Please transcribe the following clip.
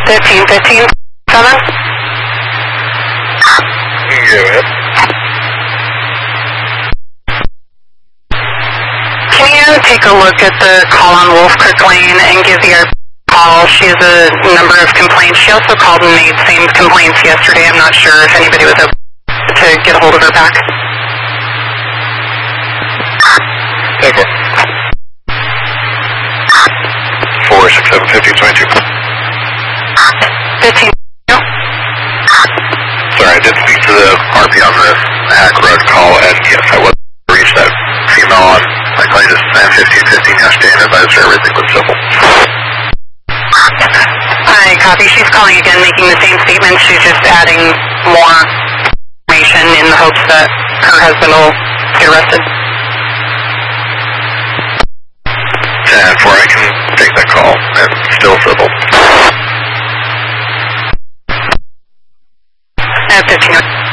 15, 7. Go ahead. Can you take a look at the call on Wolf Creek Lane and give the call? She has a number of complaints. She also called and made same complaints yesterday. I'm not sure if anybody was able to get a hold of her back. Take it. 467 1522. 15. No. Sorry, I did speak to the RP on the Hack Road call, and yes, I was reached that female on like latest 1515 yesterday and advised her everything was civil. I copy. She's calling again, making the same statements. She's just adding more information in the hopes that her husband will get arrested. 10-4, I can take that call, and still civil. At 15.